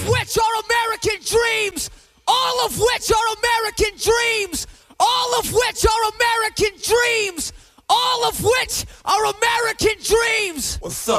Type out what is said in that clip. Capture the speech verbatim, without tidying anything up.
which are American dreams. All of which are American dreams. All of which are American dreams. All of which are American dreams. What's up?